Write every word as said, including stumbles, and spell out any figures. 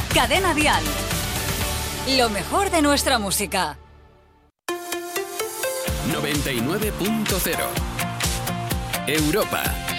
Cadena Dial. Lo mejor de nuestra música. noventa y nueve punto cero Europa.